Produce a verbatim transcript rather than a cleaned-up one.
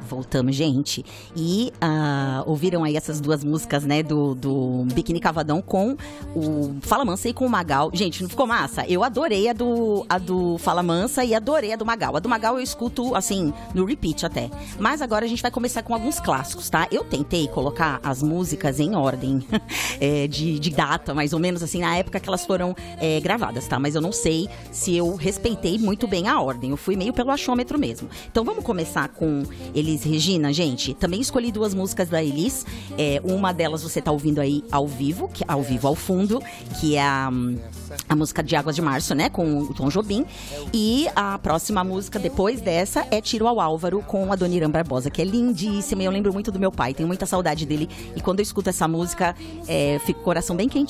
Voltamos, gente. E uh, ouviram aí essas duas músicas, né, do, do Biquíni Cavadão com o Fala Mansa e com o Magal. Gente, não ficou massa? Eu adorei a do, a do Fala Mansa e adorei a do Magal. A do Magal eu escuto, assim, no repeat até. Mas agora a gente vai começar com alguns clássicos, tá? Eu tentei colocar as músicas em ordem é, de, de data, mais ou menos, assim, na época que elas foram é, gravadas, tá? Mas eu não sei se eu respeitei muito bem a ordem. Eu fui meio pelo achômetro mesmo. Então vamos começar com Elis Regina, gente. Também escolhi duas músicas da Elis. É, uma delas você tá ouvindo aí ao vivo, que, ao vivo ao fundo, que é a, a música de Águas de Março, né? Com o Tom Jobim. E a próxima música depois dessa é Tiro ao Álvaro com a Dona Irã Barbosa, que é lindíssima. Eu lembro muito do meu pai, tenho muita saudade dele. E quando eu escuto essa música, é, fica o coração bem quentinho.